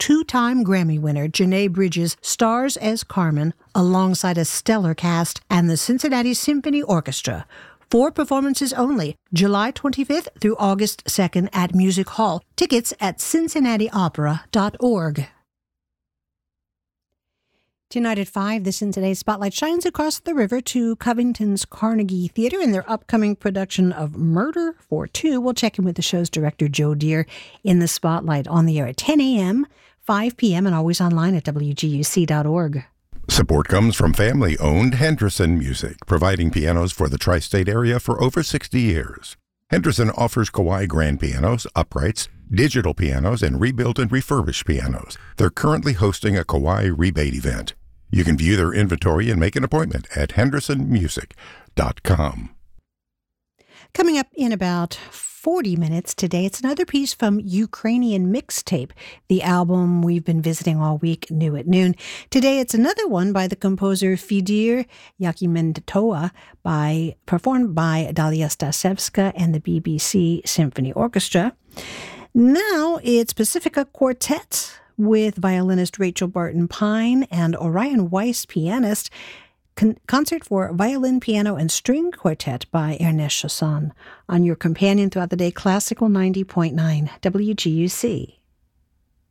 two-time Grammy winner Janae Bridges stars as Carmen alongside a stellar cast and the Cincinnati Symphony Orchestra. 4 performances only, July 25th through August 2nd at Music Hall. Tickets at cincinnatiopera.org. Tonight at 5, the Cincinnati Spotlight shines across the river to Covington's Carnegie Theater in their upcoming production of Murder for Two. We'll check in with the show's director, Joe Deere, in the Spotlight on the air at 10 a.m., 5 p.m., and always online at wguc.org. Support comes from family-owned Henderson Music, providing pianos for the tri-state area for over 60 years. Henderson offers Kawai grand pianos, uprights, digital pianos, and rebuilt and refurbished pianos. They're currently hosting a Kawai rebate event. You can view their inventory and make an appointment at hendersonmusic.com. Coming up in about 40 minutes today, it's another piece from Ukrainian Mixtape, the album we've been visiting all week, New at Noon. Today, it's another one by the composer Fidir Yakimentoa, performed by Dalia Stasevska and the BBC Symphony Orchestra. Now, it's Pacifica Quartet with violinist Rachel Barton Pine and Orion Weiss, pianist. Concert for violin, piano, and string quartet by Ernest Chausson. On your companion throughout the day, Classical 90.9 WGUC.